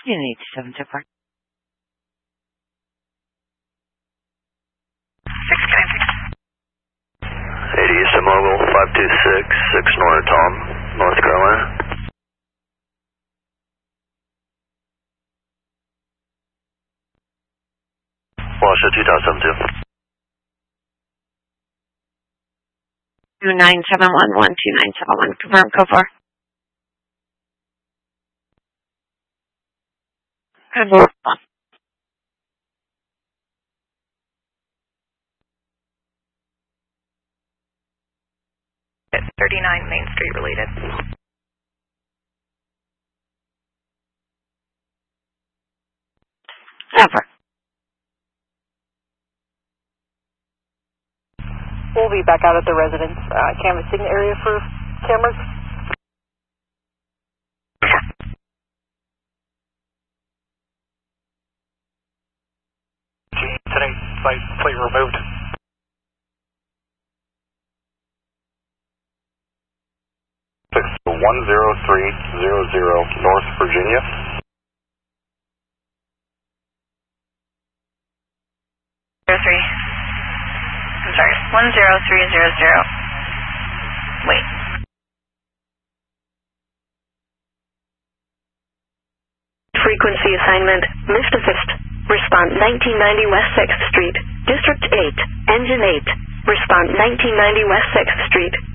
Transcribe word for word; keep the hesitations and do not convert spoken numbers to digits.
Unit eighty-seven, so far. six connecting. eighty Eastern Mobile, five two six, six North Tom, North Carolina. Washoe two thousand seven two. two nine seven one one two nine seven one. Confirm code four. Code four. At thirty-nine Main Street related. Over. We'll be back out at the residence uh, canvassing area for cameras. Today, site plate removed. one zero three zero zero North Virginia. Zero three. I'm sorry. One zero three zero zero. Wait. Frequency assignment, Mister Fist. Respond nineteen ninety West sixth Street, District eight, Engine eight. Respond nineteen ninety West sixth Street,